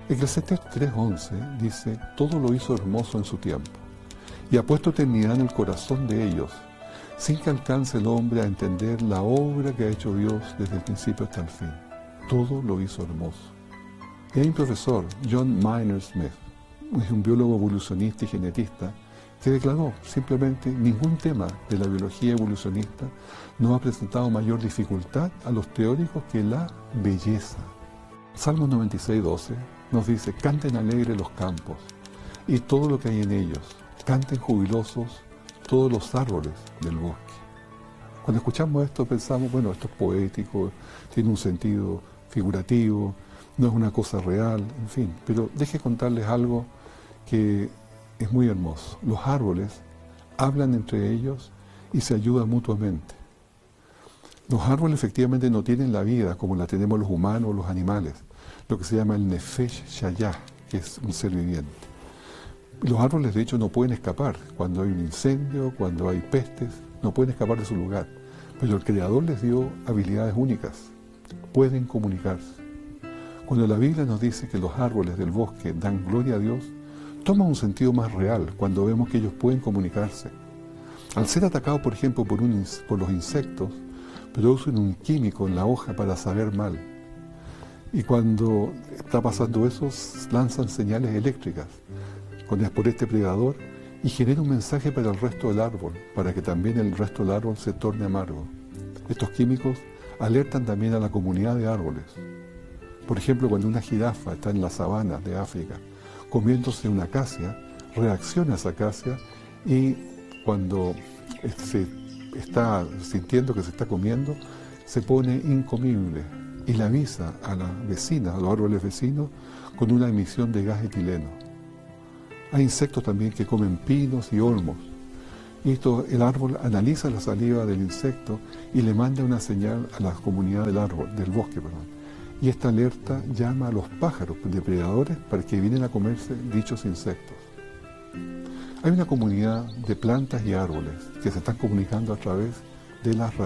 Eclesiastés 3:11 dice: todo lo hizo hermoso en su tiempo, y ha puesto eternidad en el corazón de ellos, sin que alcance el hombre a entender la obra que ha hecho Dios desde el principio hasta el fin. Todo lo hizo hermoso. Y hay un profesor, John Maynard Smith, es un biólogo evolucionista y genetista, que declaró simplemente: ningún tema de la biología evolucionista nos ha presentado mayor dificultad a los teóricos que la belleza. Salmo 96:12 nos dice: canten alegre los campos y todo lo que hay en ellos, canten jubilosos todos los árboles del bosque. Cuando escuchamos esto pensamos, bueno, esto es poético, tiene un sentido figurativo, no es una cosa real, en fin. Pero deje contarles algo que es muy hermoso. Los árboles hablan entre ellos y se ayudan mutuamente. Los árboles efectivamente no tienen la vida como la tenemos los humanos o los animales, lo que se llama el Nefesh Shayah, que es un ser viviente. Los árboles de hecho no pueden escapar cuando hay un incendio, cuando hay pestes, no pueden escapar de su lugar. Pero el Creador les dio habilidades únicas, pueden comunicarse. Cuando la Biblia nos dice que los árboles del bosque dan gloria a Dios, toma un sentido más real cuando vemos que ellos pueden comunicarse. Al ser atacados, por ejemplo, por los insectos, producen un químico en la hoja para saber mal. Y cuando está pasando eso, lanzan señales eléctricas por este predador y genera un mensaje para el resto del árbol, para que también el resto del árbol se torne amargo. Estos químicos alertan también a la comunidad de árboles. Por ejemplo, cuando una jirafa está en las sabanas de África comiéndose una acacia, reacciona a esa acacia y cuando se está sintiendo que se está comiendo, se pone incomible y le avisa a la vecina, a los árboles vecinos, con una emisión de gas etileno. Hay insectos también que comen pinos y olmos. Y el árbol analiza la saliva del insecto y le manda una señal a la comunidad del bosque. Y esta alerta llama a los pájaros depredadores para que vienen a comerse dichos insectos. Hay una comunidad de plantas y árboles que se están comunicando a través de las raíces.